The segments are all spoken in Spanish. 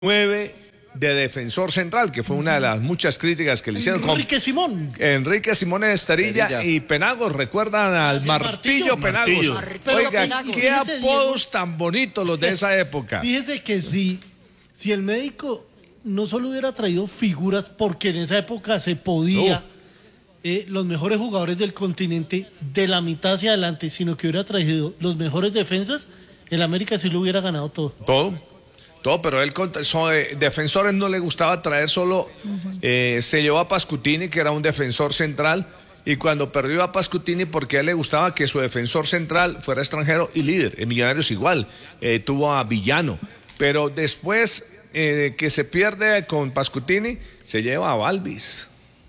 9 de defensor central, que fue una de las muchas críticas que le hicieron. Enrique Simón Esterilla y Penagos, recuerdan al Martillo Penagos. Oiga, qué apodos tan bonitos los de esa época. Fíjese que si el médico no solo hubiera traído figuras, porque en esa época se podía, los mejores jugadores del continente de la mitad hacia adelante, sino que hubiera traído los mejores defensas, el América sí lo hubiera ganado todo. Todo, pero él defensores no le gustaba traer solo, se llevó a Pascutini, que era un defensor central, y cuando perdió a Pascutini, porque a él le gustaba que su defensor central fuera extranjero y líder. En Millonarios igual, tuvo a Villano, pero después que se pierde con Pascutini, se lleva a Balvis.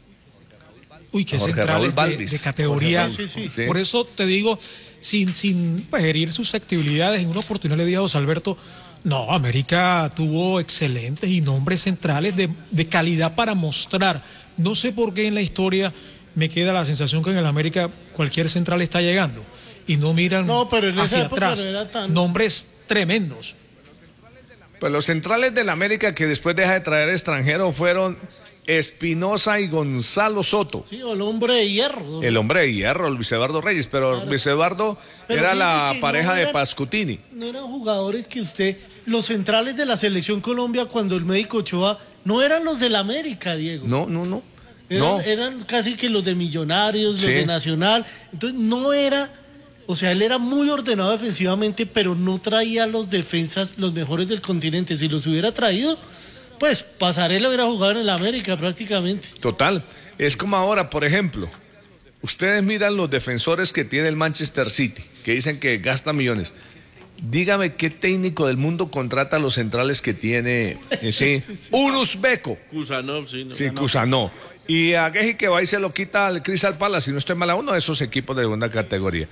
Uy, qué centrales de categoría. Sí. Por eso te digo, sin herir susceptibilidades, en una oportunidad le dije a José Alberto, no, América tuvo excelentes y nombres centrales de calidad para mostrar. No sé por qué en la historia me queda la sensación que en el América cualquier central está llegando y no miran hacia atrás. Nombres tremendos. Pues los centrales del América que después deja de traer extranjeros fueron Espinosa y Gonzalo Soto. Sí, el hombre de hierro. El hombre de hierro, Luis Eduardo Reyes, pero Luis Eduardo era la pareja de Pascutini. No eran jugadores que los centrales de la Selección Colombia cuando el médico Ochoa, no eran los del América, Diego. No. Eran casi que los de Millonarios, los de Nacional. Entonces no era, o sea, él era muy ordenado defensivamente, pero no traía los defensas, los mejores del continente. Si los hubiera traído, pues Pasarela hubiera jugado en el América prácticamente. Total, es como ahora, por ejemplo, ustedes miran los defensores que tiene el Manchester City, que dicen que gasta millones. Dígame qué técnico del mundo contrata a los centrales que tiene un uzbeco. Kusanov, Kusanov. Y a Geji que va y se lo quita al Crystal Palace, si no estoy mal, a uno de esos equipos de segunda categoría.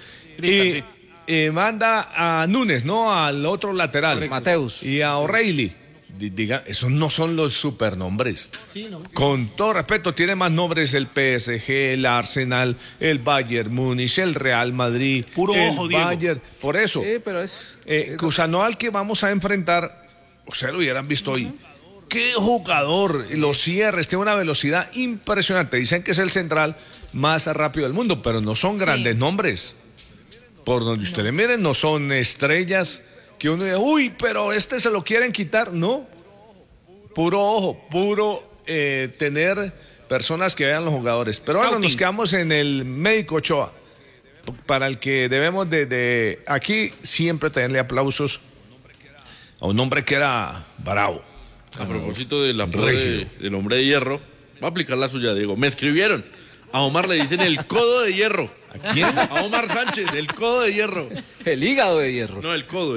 Y manda a Núñez, no al otro lateral. Mateus. Y a O'Reilly. Diga, esos no son los supernombres. Con todo respeto, tiene más nombres el PSG, el Arsenal, el Bayern Múnich, el Real Madrid, el Bayern. Por eso, pero es Kusanov, al que vamos a enfrentar, ustedes lo hubieran visto hoy. Qué jugador, los cierres, tiene una velocidad impresionante. Dicen que es el central más rápido del mundo, pero no son grandes nombres. Por donde ustedes miren, no son estrellas que uno dice, uy, pero se lo quieren quitar. No, puro ojo, puro tener personas que vean los jugadores. Pero bueno, nos quedamos en el médico Ochoa, para el que debemos de aquí siempre tenerle aplausos a un hombre que era bravo. A propósito del hombre de hierro, va a aplicar la suya, Diego. Me escribieron, a Omar le dicen el codo de hierro. ¿A quién? A Omar Sánchez, el codo de hierro. El hígado de hierro. No, el codo.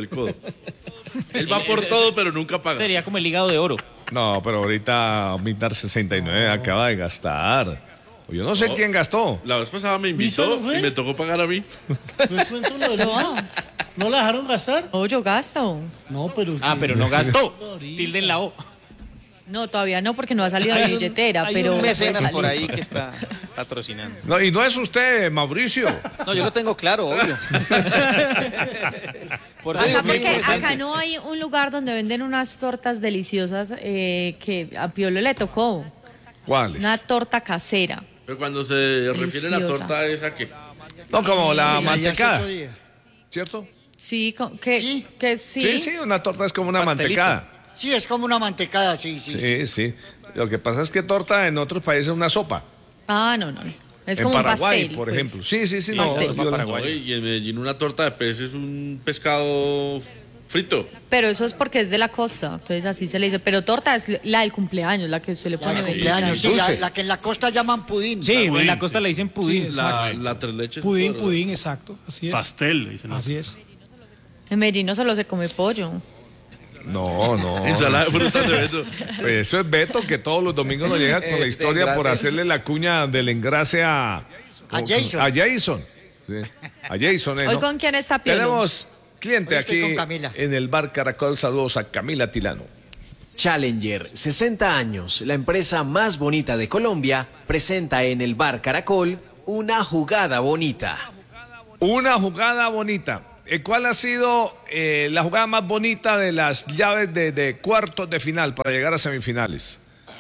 Él va por todo, pero nunca paga. Sería como el hígado de oro. No, pero ahorita Midnar 69 acaba de gastar. Yo no sé quién gastó. La vez pasada me invitó y me tocó pagar a mí. ¿No la dejaron gastar? No, yo gasto. No, pero... pero no gastó. Tilde en la O. No, todavía no, porque no ha salido de billetera, pero... un mecenas por ahí que está patrocinando. No, y no es usted, Mauricio. No, yo lo tengo claro, obvio. Acá no hay un lugar donde venden unas tortas deliciosas que a Piolo le tocó. ¿Cuáles? Una torta casera. Pero cuando se refiere a la torta esa que... No, como la mantecada. ¿Cierto? Sí, Sí, una torta es como una mantecada. Sí, es como una mantecada, sí. Sí. Lo que pasa es que torta en otros países es una sopa. Ah, no. Es en como Paraguay, un pastel, por pues. ejemplo. Sí, No, Paraguay. Y en Medellín una torta de pez es un pescado frito. Pero eso es porque es de la costa, entonces así se le dice. Pero torta es la del cumpleaños, la que usted le pone. La que en la costa llaman pudín. Sí, en la costa le dicen pudín. Sí, la tres leches. Pudín, exacto. Así es. Pastel, dicen. Así es. En Medellín no solo se come pollo. No. Ensalada de frutas de Beto. Pues eso es Beto, que todos los domingos nos llega con la historia por hacerle la cuña del engrase a Jason. A Jason. Sí. A Jason. ¿Hoy con quién está Piolo? Tenemos cliente aquí con Camila. en el bar Caracol. Saludos a Camila Tilano. Challenger, 60 años, la empresa más bonita de Colombia, presenta en el bar Caracol una jugada bonita. Una jugada bonita. ¿cuál ha sido la jugada más bonita de las llaves de cuartos de final para llegar a semifinales?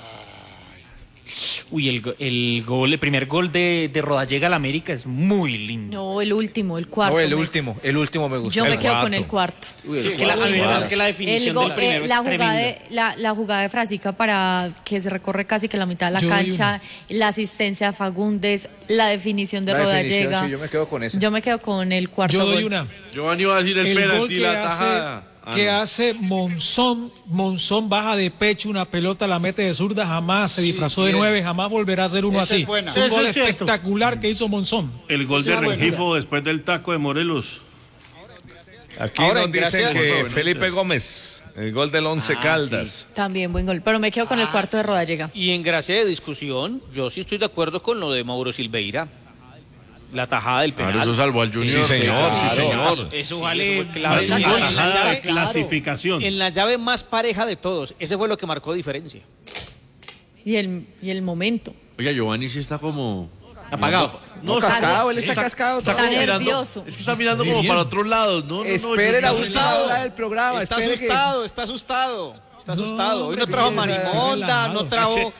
Uy, el primer gol de Rodallega al América es muy lindo. No, el último, el cuarto. No, el último me gustó. Yo me quedo con el cuarto. Uy, es que la definición del primero es tremenda. La jugada de Frasica para que se recorre casi que la mitad de la cancha, la asistencia de Fagundes, la definición de Rodallega. Sí, yo me quedo con esa. Yo me quedo con el cuarto Yo doy gol. una. Giovanni va a decir el penalti, la tajada. Que hace Monzón baja de pecho una pelota, la mete de zurda, jamás se disfrazó de 9, jamás volverá a ser uno así. Es un gol espectacular que hizo Monzón. El gol de Rengifo después del taco de Morelos. Aquí nos dicen que Felipe Gómez, el gol del Once Caldas. Sí. También buen gol, pero me quedo con el cuarto de Rodallega. Y en gracia de discusión, yo sí estoy de acuerdo con lo de Mauro Silveira. La tajada del penal. Claro, eso salvó al Junior. Sí, señor. Eso vale clave. La clasificación. En la llave más pareja de todos. Ese fue lo que marcó diferencia. Y el momento. Oiga, Giovanni sí está como... apagado. No, cascado, él está cascado. Está nervioso. Es que está mirando como para otros lados. No, espere la última hora del programa. Está asustado. Hoy no trajo marimonda, no trajo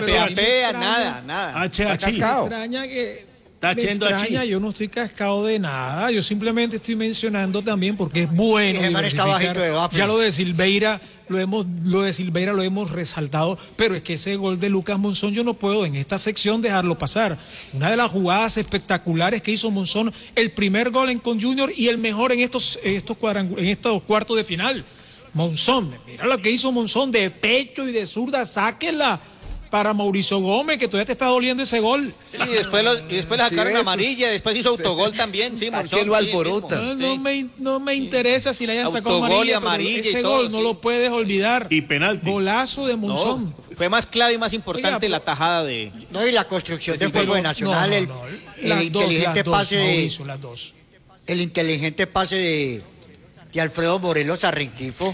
nada. Está cascado. Me extraña, yo no estoy cascado de nada, yo simplemente estoy mencionando también porque es bueno diversificar. Ya lo de Silveira lo hemos resaltado, pero es que ese gol de Lucas Monzón yo no puedo en esta sección dejarlo pasar. Una de las jugadas espectaculares que hizo Monzón, el primer gol con Junior y el mejor en estos cuartos de final. Monzón, mira lo que hizo Monzón de pecho y de zurda, sáquenla para Mauricio Gómez, que todavía te está doliendo ese gol. Sí, después le sacaron amarilla, después hizo autogol también, sí, Monzón. ¿Quién lo alborota? No me interesa si le hayan sacado amarilla, ese gol no lo puedes olvidar. Y penalti. Golazo de Monzón. Fue más clave y más importante la tajada de... No, y la construcción del juego de Nacional, el inteligente pase el inteligente pase de Alfredo Morelos a Rengifo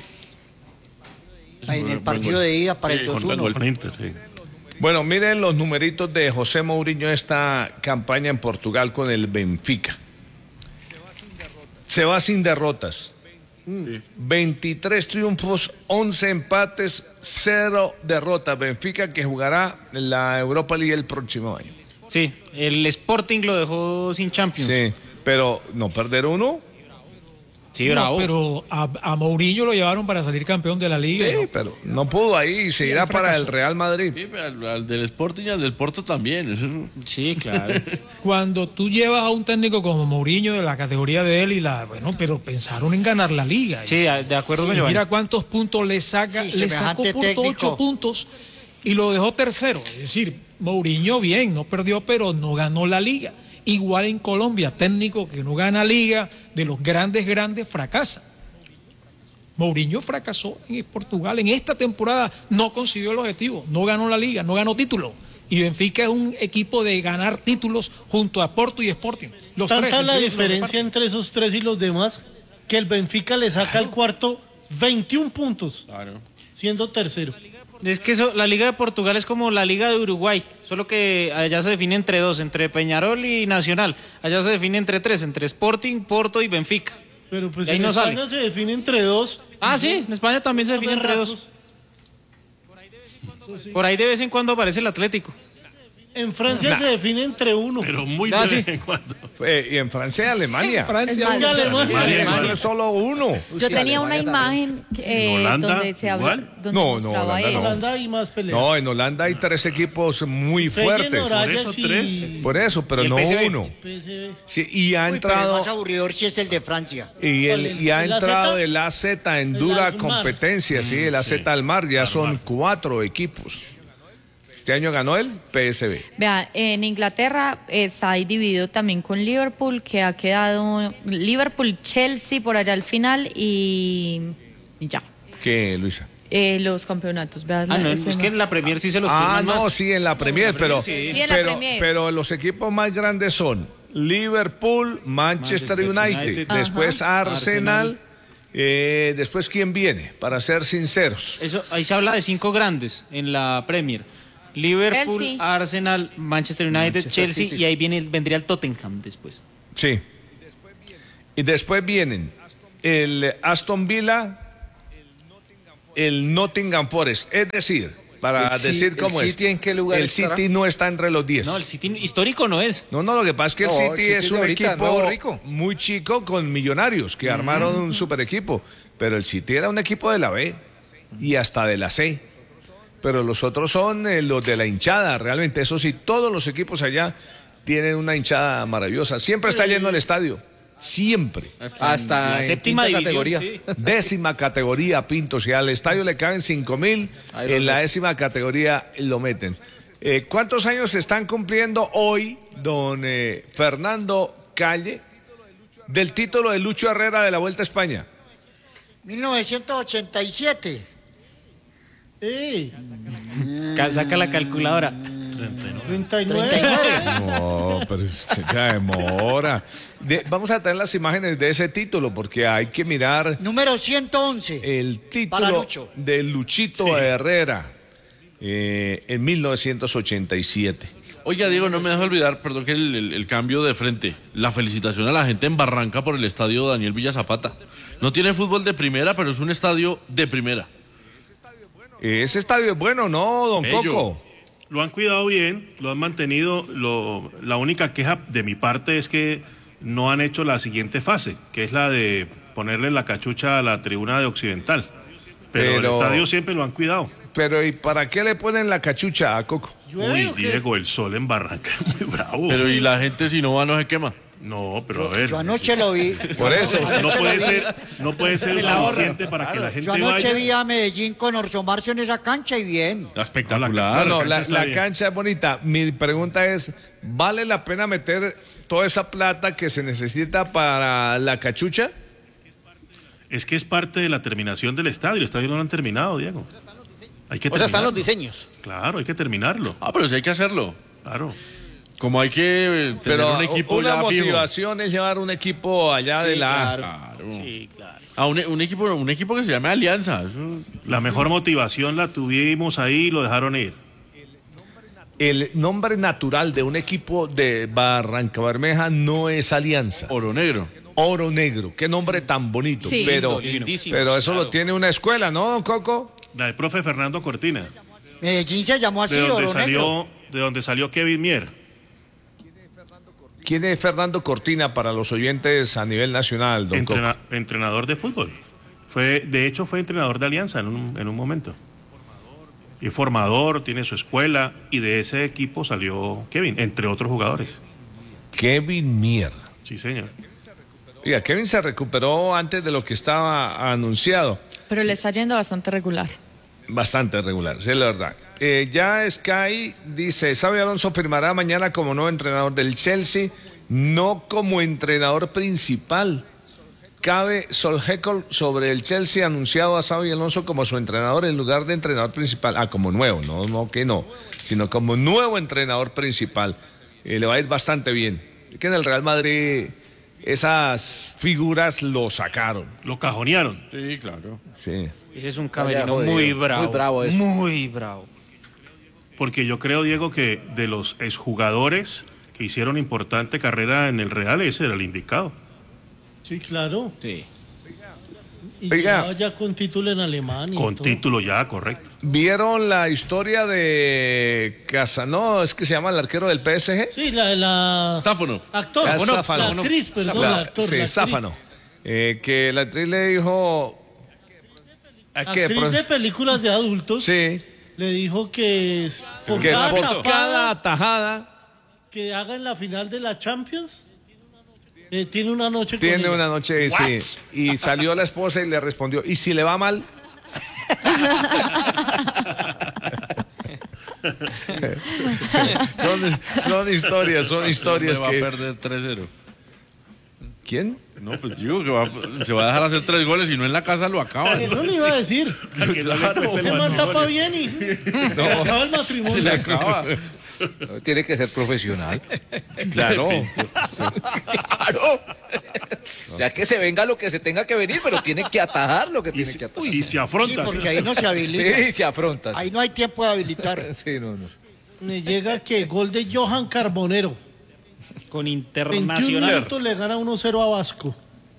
en el partido de ida para el 2-1. Bueno, miren los numeritos de José Mourinho esta campaña en Portugal con el Benfica. Se va sin derrotas. 23 triunfos, 11 empates, 0 derrotas. Benfica que jugará en la Europa League el próximo año. Sí, el Sporting lo dejó sin Champions. Sí, pero no perder uno. Sí, bravo. Pero a Mourinho lo llevaron para salir campeón de la liga. Sí, pero no pudo ahí y se irá para el Real Madrid. Sí, al del Sporting y al del Porto también. Sí, claro. Cuando tú llevas a un técnico como Mourinho de la categoría de él pero pensaron en ganar la liga. Sí, de acuerdo con Giovanni. Mira cuántos puntos le sacó por 8 puntos y lo dejó tercero. Es decir, Mourinho bien, no perdió, pero no ganó la liga. Igual en Colombia, técnico que no gana liga, de los grandes fracasa. Mourinho fracasó en Portugal en esta temporada, no consiguió el objetivo, no ganó la liga, no ganó título. Y Benfica es un equipo de ganar títulos junto a Porto y Sporting. Tanta la diferencia entre esos tres y los demás que el Benfica le saca al cuarto 21 puntos, siendo tercero. Es que la Liga de Portugal es como la Liga de Uruguay, solo que allá se define entre dos, entre Peñarol y Nacional. Allá se define entre tres, entre Sporting, Porto y Benfica. Pero pues en España se define entre dos. Sí, en España también se define entre dos. Por ahí de vez en cuando aparece el Atlético. En Francia se define entre uno. Pero muy de vez en cuando. Y en Francia y Alemania. Alemania es solo uno. Yo tenía una imagen donde se habla, donde mostraba eso. En Holanda hay más peleas. No, en Holanda hay 3 equipos muy fuertes. Por eso, pero no uno. Sí, y ha entrado. Pero el más aburridor sí es el de Francia. Y ha entrado el AZ en dura competencia, sí, el AZ Almar, ya son 4 equipos. Este año ganó el PSV. Vean, en Inglaterra está ahí dividido también con Liverpool, que ha quedado Liverpool, Chelsea por allá al final y ya. ¿Qué, Luisa? Los campeonatos. Vean, no, es que en la Premier sí se los firman más. Sí, en la Premier, pero los equipos más grandes son Liverpool, Manchester United, después Arsenal. Después, ¿quién viene? Para ser sinceros. Ahí se habla de 5 grandes en la Premier. Liverpool, Chelsea, Arsenal, Manchester United, Chelsea City. Y ahí vendría el Tottenham después. Sí. Y después vienen el Aston Villa, el Nottingham Forest. Es decir, para decir cómo es. ¿El City en qué lugar El estará? City no está entre los 10. No, el City histórico no es. No, lo que pasa es que el City es un ahorita, equipo rico. muy chico con millonarios que armaron un super equipo. Pero el City era un equipo de la B y hasta de la C. Pero los otros son los de la hinchada, realmente. Eso sí, todos los equipos allá tienen una hinchada maravillosa. Siempre está lleno el estadio. Siempre. Hasta la en séptima quinta división, categoría. sí. 10ª categoría, Pinto. Si al estadio le caben 5.000, en la 10ª categoría lo meten. ¿Cuántos años están cumpliendo hoy, don Fernando Calle, del título de Lucho Herrera de la Vuelta a España? 1987. Saca la calculadora. 39. No, pero es que ya demora. Vamos a tener las imágenes de ese título porque hay que mirar Número 111. el Para título Lucho. de Luchito Herrera en 1987. Oiga, Diego, no me dejas olvidar, perdón que el cambio de frente. La felicitación a la gente en Barranca por el estadio Daniel Villa Zapata. No tiene fútbol de primera, pero es un estadio de primera. Ese estadio es bueno, ¿no, don Bello. Coco? Lo han cuidado bien, lo han mantenido. La única queja de mi parte es que no han hecho la siguiente fase, que es la de ponerle la cachucha a la tribuna de Occidental. Pero el estadio siempre lo han cuidado. Pero ¿y para qué le ponen la cachucha a Coco? Uy, Diego, el sol en Barranca es muy bravo. Pero y la gente si no va no se quema. No, pero a ver. Yo anoche lo vi. Por eso. No puede ser suficiente para que la gente Yo anoche vaya. vi a Medellín con Orso Marcio en esa cancha y bien. Espectacular. No, la bien. cancha es bonita. Mi pregunta es, ¿vale la pena meter toda esa plata que se necesita para la cachucha? Es que es parte de la terminación del estadio. El estadio no lo han terminado, Diego. Hay que O sea, están los terminarlo. diseños. Claro, hay que terminarlo. Pero sí hay que hacerlo. Claro. Como hay que tener Pero un equipo una ya fijo. motivación es llevar un equipo allá de la A. Claro. Sí, claro. Un equipo que se llame Alianza. Eso- La mejor motivación la tuvimos ahí y lo dejaron ir. El nombre natural de un equipo de Barranca Bermeja no es Alianza. Oro Negro. Oro Negro. Qué nombre tan bonito. Sí. Pero Lindísimo, eso claro. lo tiene una escuela, ¿no, don Coco? La del profe Fernando Cortina. Medellín se llamó así, De donde Oro Negro. salió Kevin Mier. ¿Quién es Fernando Cortina para los oyentes a nivel nacional, don Coco? Entrenador de fútbol. De hecho, fue entrenador de Alianza en un momento. Y formador, tiene su escuela, y de ese equipo salió Kevin, entre otros jugadores. Kevin Mier. Sí, señor. Oiga, Kevin se recuperó antes de lo que estaba anunciado. Pero le está yendo bastante regular. Bastante regular, sí, la verdad. Ya Sky dice, Xabi Alonso firmará mañana como nuevo entrenador del Chelsea, no como entrenador principal. Cabe Solskjaer sobre el Chelsea, anunciado a Xabi Alonso como su entrenador en lugar de entrenador principal. Ah, como nuevo, no, sino como nuevo entrenador principal. Le va a ir bastante bien. Que en el Real Madrid esas figuras lo sacaron. Lo cajonearon. Sí, claro. Sí. Ese es un camerino Jodido. muy bravo. Muy bravo eso. Muy bravo. Porque yo creo, Diego, que de los exjugadores que hicieron importante carrera en el Real, ese era el indicado. Sí, claro. Sí. Y Oiga. llegaba ya con título en Alemania. y Con todo. título ya, correcto. ¿Vieron la historia de Casanova? ¿Es que se llama el arquero del PSG? Sí, la Sáfano. actor, Ah, no, Sáfano. la actriz, perdón, la actor. Sí, la actriz. Sáfano. Que la actriz le dijo... Actriz de películas de adultos. Sí, Le dijo que por que cada por tapada cada tajada que haga en la final de la Champions, tiene una noche con tiene ella. una noche, sí. Y salió la esposa y le respondió, ¿y si le va mal? son historias Va a que... perder 3-0. ¿Quién? No, pues digo que se va a dejar hacer 3 goles y no en la casa lo acaban. Eso le iba a decir. Claro. Se man tapa bien y se acaba el matrimonio. Se le acaba. No, tiene que ser profesional. Claro. Claro. O sea, que se venga lo que se tenga que venir, pero tiene que atajar lo que tiene que atajar. Y se Sí, afronta. porque ahí no se habilita. Sí, se afronta. Ahí no hay tiempo de habilitar. Sí, no. Me llega que gol de Johan Carbonero. Con 21 Internacional. minutos le gana 1-0 a Vasco.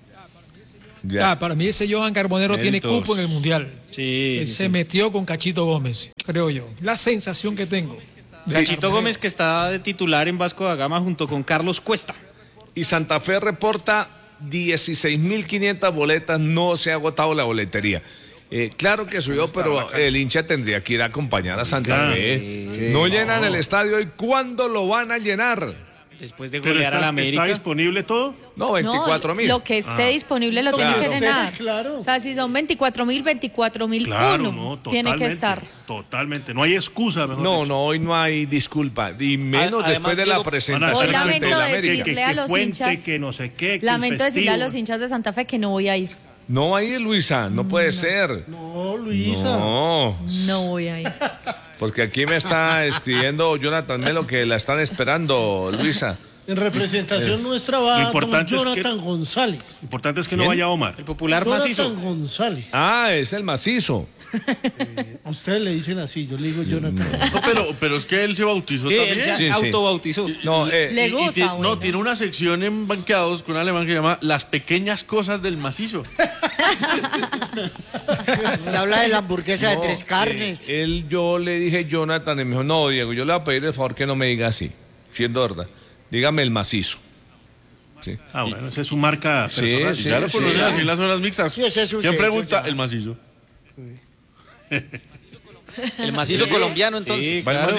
Para mí ese Johan Carbonero tiene cupo en el Mundial. Se metió con Cachito Gómez, creo yo. La sensación que tengo. Cachito Gómez, que está de titular en Vasco da Gama junto con Carlos Cuesta. Y Santa Fe reporta 16.500 boletas, no se ha agotado la boletería. Claro que subió, pero el hincha tendría que ir a acompañar a Santa Fe. No llenan el estadio. ¿Y cuándo lo van a llenar? Después de golear a la América. ¿Está disponible todo? No, 24.000. Lo que esté disponible lo tiene que llenar. Claro. O sea, si son 24.000, Claro, uno tiene que estar. Totalmente, no hay excusa. No, hoy no hay disculpa. Y menos después de la presentación. Hoy lamento decirle a los hinchas. Que no sé qué, lamento decirle a los hinchas de Santa Fe que no voy a ir. No va a ir, Luisa, no puede ser. No, Luisa. No voy a ir. Porque aquí me está escribiendo Jonathan Melo que la están esperando, Luisa. En representación nuestra va don Jonathan González. Lo importante es que no vaya Omar. El popular Jonathan macizo. González. Es el macizo. Ustedes le dicen así, yo le digo Jonathan. No, pero es que él se bautizó también. Él se autobautizó. No, le gusta. Tiene una sección en Banqueados con un alemán que se llama Las pequeñas cosas del macizo. Le habla de la hamburguesa de 3 carnes. Yo le dije Jonathan y me dijo, no, Diego, yo le voy a pedir el favor que no me diga así, siendo verdad. Dígame el macizo. Sí. Bueno, esa es su marca personal. Sí, claro, por así en las horas mixtas. Sí, ese es su ¿Quién pregunta? ya. El macizo. El macizo colombiano, entonces. Sí, claro.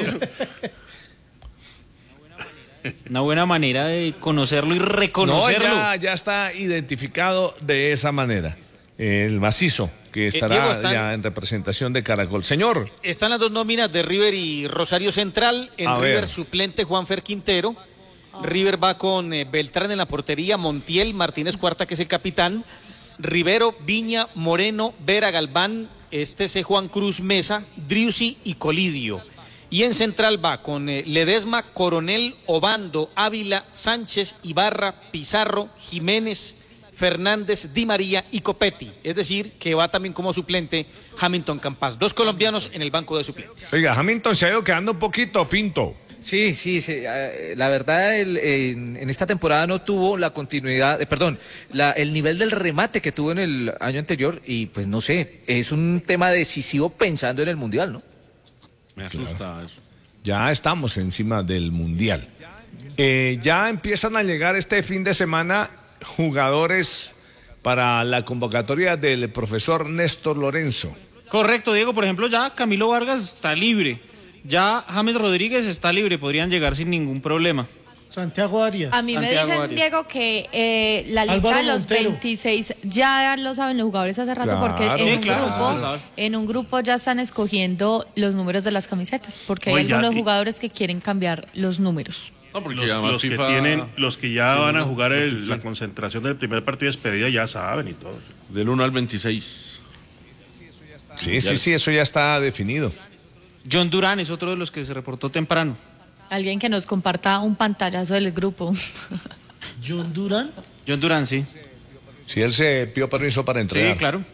Una buena manera de conocerlo y reconocerlo. No, ya está identificado de esa manera. El macizo, que estará Diego, ya en representación de Caracol. Señor. Están las dos nóminas de River y Rosario Central. En River suplente Juanfer Quintero. River va con Beltrán en la portería, Montiel, Martínez Cuarta, que es el capitán, Rivero, Viña, Moreno, Vera, Galván, Juan Cruz Mesa, Driussi y Colidio. Y en central va con Ledesma, Coronel, Obando, Ávila, Sánchez, Ibarra, Pizarro, Jiménez, Fernández, Di María y Copetti. Es decir, que va también como suplente Hamilton Campas. 2 colombianos en el banco de suplentes. Oiga, Hamilton se ha ido quedando un poquito, Pinto. Sí, la verdad en esta temporada no tuvo la continuidad, el nivel del remate que tuvo en el año anterior y pues no sé, es un tema decisivo pensando en el Mundial, ¿no? Me asusta eso. Ya estamos encima del Mundial. Ya empiezan a llegar este fin de semana jugadores para la convocatoria del profesor Néstor Lorenzo. Correcto, Diego, por ejemplo ya Camilo Vargas está libre. Ya James Rodríguez está libre, podrían llegar sin ningún problema. Santiago Arias. A mí me dicen, Diego, que la lista Álvaro de los Montero. 26 ya lo saben los jugadores hace rato, porque en un grupo ya están escogiendo los números de las camisetas, porque hay algunos jugadores que quieren cambiar los números. No, porque los que ya van a jugar la concentración del primer partido de despedida ya saben y todo. Del 1 al 26. Sí, eso ya está definido. John Durán es otro de los que se reportó temprano. Alguien que nos comparta un pantallazo del grupo. ¿John Durán? John Durán, sí. Sí, él se pidió permiso para entrenar. Sí, claro.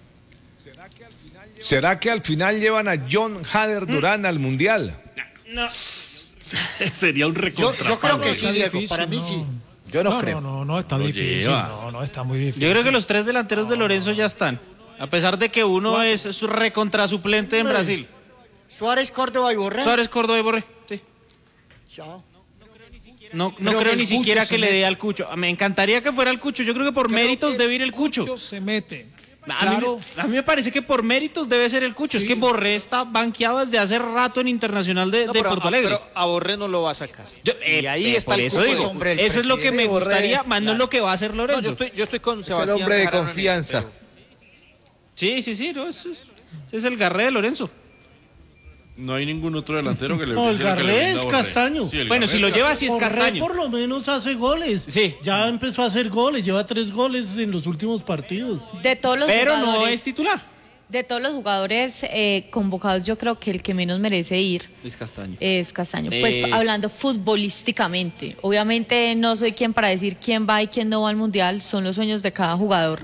¿Será que al final llevan a John Hader Durán al Mundial? No. Sería un recontrapago. Yo creo que sí, Diego, para mí sí. Yo no creo. No, está difícil. No, está muy difícil. Yo creo que los 3 delanteros de Lorenzo ya están. A pesar de que uno es su recontrasuplente en Brasil. Suárez, Córdoba y Borré. Sí. Chao. No creo ni siquiera que le dé al Cucho. Me encantaría que fuera el Cucho. Yo creo que por méritos debe ir el Cucho. Cucho se mete. A mí me parece que por méritos debe ser el Cucho. Sí. Es que Borré está banqueado desde hace rato en Internacional de Porto Alegre. Pero a Borré no lo va a sacar. Y ahí está el Cucho. Eso es lo que me gustaría, más no es lo que va a hacer Lorenzo. Yo estoy con Sebastián. Es el hombre de confianza. Sí. No, ese es el Garré de Lorenzo. No hay ningún otro delantero que le No, el Garré es Castaño. Sí, bueno, si lo lleva, sí es Castaño. Por lo menos hace goles. Sí. Ya empezó a hacer goles, lleva 3 goles en los últimos partidos. Pero no es titular. De todos los jugadores convocados, yo creo que el que menos merece ir es Castaño. Pues hablando futbolísticamente, obviamente no soy quien para decir quién va y quién no va al Mundial, son los sueños de cada jugador.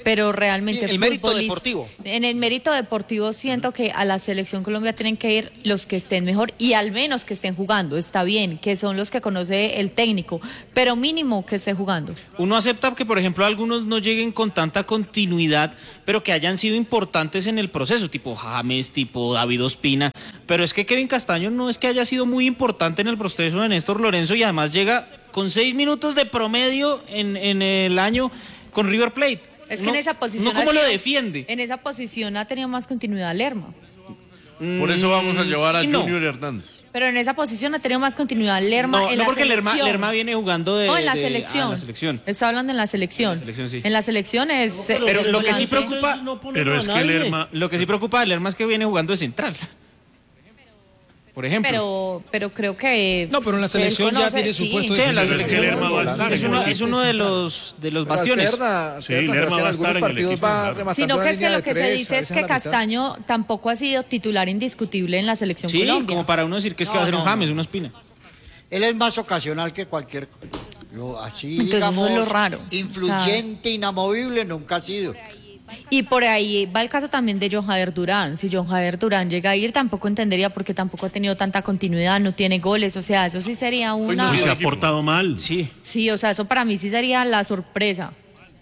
pero realmente el mérito deportivo. En el mérito deportivo siento que a la selección Colombia tienen que ir los que estén mejor y al menos que estén jugando, está bien, que son los que conoce el técnico, pero mínimo que esté jugando. Uno acepta que, por ejemplo, algunos no lleguen con tanta continuidad, pero que hayan sido importantes en el proceso, tipo James, tipo David Ospina, pero es que Kevin Castaño no es que haya sido muy importante en el proceso de Néstor Lorenzo y además llega con 6 minutos de promedio en el año con River Plate. Es que en esa posición... ¿Cómo lo defiende? En esa posición ha tenido más continuidad Lerma. Por eso vamos a llevar a Junior Hernández. Pero en esa posición ha tenido más continuidad Lerma en la porque selección. Lerma viene jugando en la selección. Está hablando en la selección. Sí. En la selección es... pero lo que sí preocupa... Pero es que Lerma... Lo que sí preocupa a Lerma es que viene jugando de central. Por ejemplo. Pero creo que... No, pero en la selección ya tiene su puesto. Sí, en la selección. Es que Lerma va a estar. Es uno de los bastiones. Sí, Lerma va a estar en el equipo. Sino que es que lo que se dice es que Castaño tampoco ha sido titular indiscutible en la selección Colombia. Sí, como para uno decir que es que va a ser un James, una Ospina. Él es más ocasional que cualquier... Así, entonces, digamos, eso es lo raro. Influyente, inamovible, nunca ha sido. Y por ahí va el caso también de John Jader Durán. Si John Jader Durán llega a ir, tampoco entendería porque tampoco ha tenido tanta continuidad, no tiene goles, o sea, eso sí sería una... Y se ha portado mal. Sí, o sea, eso para mí sí sería la sorpresa.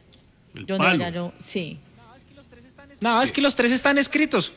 Sí. No, es que los tres están escritos.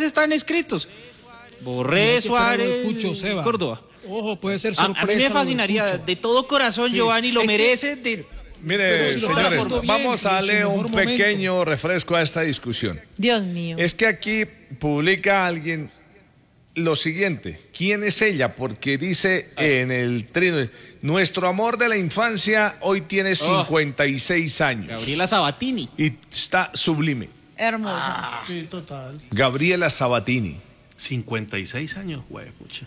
Borré, Suárez, Córdoba. Ojo, puede ser sorpresa. A mí me fascinaría, de todo corazón, Giovanni lo merece... Mire, señores, vamos a darle un pequeño refresco a esta discusión. Dios mío. Es que aquí publica alguien lo siguiente. ¿Quién es ella? Porque dice en el trino, nuestro amor de la infancia hoy tiene 56 años. Gabriela Sabatini. Y está sublime. Hermosa. Sí, total. Gabriela Sabatini. 56 años, güey, pucha.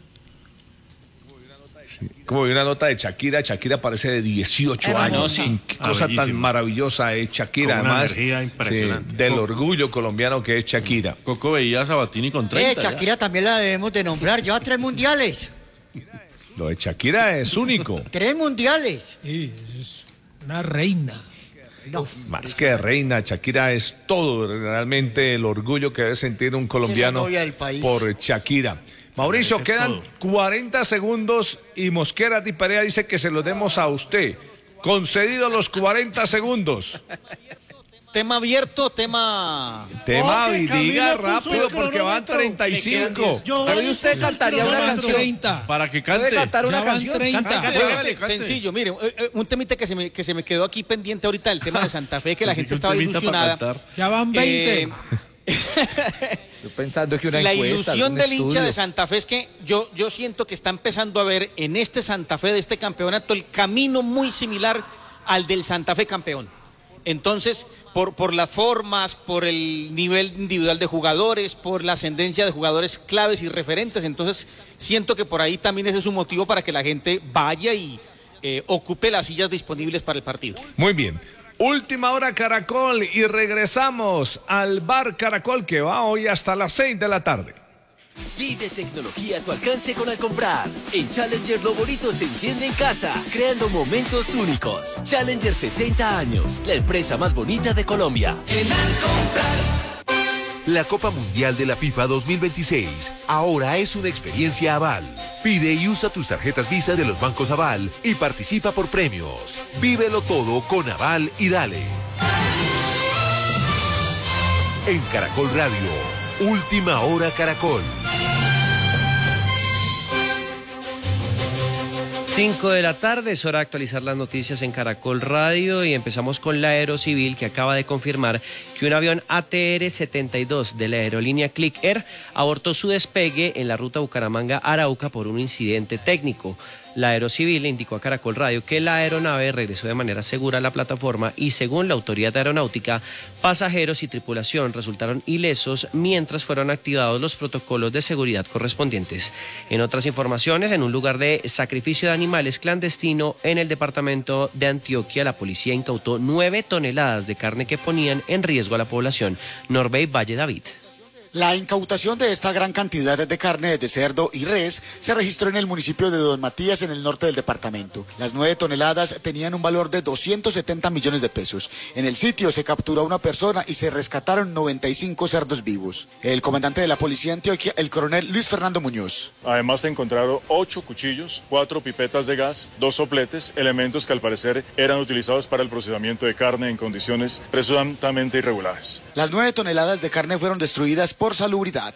Sí. Como vi una nota de Shakira parece de 18 años. Sí. Qué cosa tan maravillosa es Shakira, además del orgullo colombiano que es Shakira. Coco veía a Sabatini con 30. Shakira también la debemos de nombrar, lleva 3 mundiales. Lo de Shakira es único. 3 mundiales. Sí, es una reina. No. Más que reina, Shakira es todo realmente el orgullo que debe sentir un colombiano por Shakira. Mauricio, quedan 40 segundos y Mosquera Di Perea dice que se los demos a usted. Concedido los 40 segundos. Tema abierto, tema... Diga rápido porque van 35. Pero usted cantaría una canción. 30. Para que cante. ¿Puede cantar una canción? 30. Cante. Sencillo, mire, un temita que se me quedó aquí pendiente ahorita, el tema de Santa Fe, que la gente estaba ilusionada. Ya van 20. Yo pensando que la ilusión del hincha de Santa Fe es que yo siento que está empezando a ver en este Santa Fe de este campeonato el camino muy similar al del Santa Fe campeón. Entonces, por las formas, por el nivel individual de jugadores, por la ascendencia de jugadores claves y referentes, entonces siento que por ahí también ese es un motivo para que la gente vaya y ocupe las sillas disponibles para el partido. Muy bien. Última hora Caracol y regresamos al bar Caracol que va hoy hasta las 6 de la tarde. Vive tecnología a tu alcance con Alcombrar. En Challenger lo bonito se enciende en casa, creando momentos únicos. Challenger 60 años, la empresa más bonita de Colombia. En Alcombrar. La Copa Mundial de la FIFA 2026 ahora es una experiencia Aval. Pide y usa tus tarjetas Visa de los bancos Aval y participa por premios. Vívelo todo con Aval y dale. En Caracol Radio, Última Hora Caracol. 5 de la tarde, es hora de actualizar las noticias en Caracol Radio y empezamos con la Aerocivil que acaba de confirmar que un avión ATR-72 de la aerolínea Click Air abortó su despegue en la ruta Bucaramanga-Arauca por un incidente técnico. La Aerocivil le indicó a Caracol Radio que la aeronave regresó de manera segura a la plataforma y según la autoridad aeronáutica, pasajeros y tripulación resultaron ilesos mientras fueron activados los protocolos de seguridad correspondientes. En otras informaciones, en un lugar de sacrificio de animales clandestino en el departamento de Antioquia, la policía incautó 9 toneladas de carne que ponían en riesgo a la población. Norbey Valle David. La incautación de esta gran cantidad de carne de cerdo y res se registró en el municipio de Don Matías, en el norte del departamento. Las 9 toneladas tenían un valor de 270 millones de pesos. En el sitio se capturó a una persona y se rescataron 95 cerdos vivos. El comandante de la policía de Antioquia, el coronel Luis Fernando Muñoz. Además se encontraron 8 cuchillos, 4 pipetas de gas, 2 sopletes, elementos que al parecer eran utilizados para el procesamiento de carne en condiciones presuntamente irregulares. Las 9 toneladas de carne fueron destruidas por salubridad.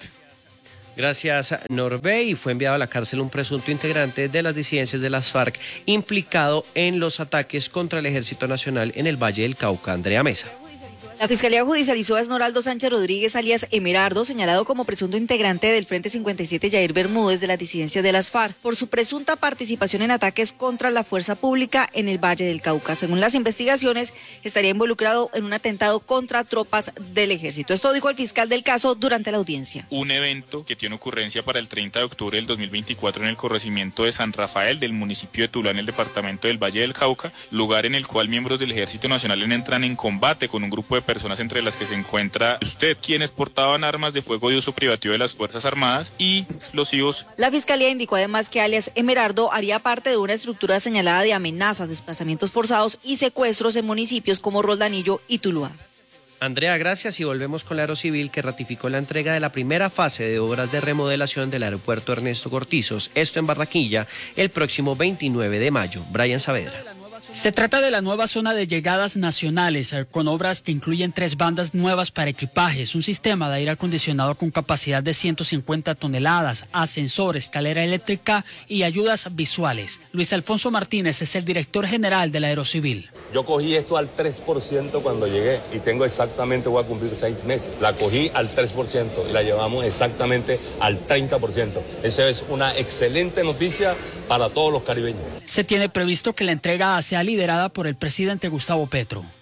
Gracias, Norbey. Fue enviado a la cárcel un presunto integrante de las disidencias de las FARC implicado en los ataques contra el Ejército Nacional en el Valle del Cauca. Andrea Mesa. La Fiscalía judicializó a Esmeraldo Sánchez Rodríguez, alias Emerardo, señalado como presunto integrante del Frente 57 Yair Bermúdez de la disidencia de las FARC, por su presunta participación en ataques contra la fuerza pública en el Valle del Cauca. Según las investigaciones, estaría involucrado en un atentado contra tropas del ejército. Esto dijo el fiscal del caso durante la audiencia. Un evento que tiene ocurrencia para el 30 de octubre del 2024 en el corregimiento de San Rafael del municipio de Tuluá, en el departamento del Valle del Cauca, lugar en el cual miembros del Ejército Nacional entran en combate con un grupo de personas entre las que se encuentra usted, quienes portaban armas de fuego de uso privativo de las Fuerzas Armadas y explosivos. La Fiscalía indicó además que alias Emerardo haría parte de una estructura señalada de amenazas, desplazamientos forzados y secuestros en municipios como Roldanillo y Tuluá. Andrea, gracias, y volvemos con la Aerocivil, que ratificó la entrega de la primera fase de obras de remodelación del aeropuerto Ernesto Cortizos, esto en Barranquilla, el próximo 29 de mayo. Brian Saavedra. Se trata de la nueva zona de llegadas nacionales, con obras que incluyen 3 bandas nuevas para equipajes, un sistema de aire acondicionado con capacidad de 150 toneladas, ascensor, escalera eléctrica y ayudas visuales. Luis Alfonso Martínez es el director general de la Aerocivil. Yo cogí esto al 3% cuando llegué y tengo exactamente, voy a cumplir 6 meses. La cogí al 3% y la llevamos exactamente al 30%. Esa es una excelente noticia para todos los caribeños. Se tiene previsto que la entrega sea liderada por el presidente Gustavo Petro.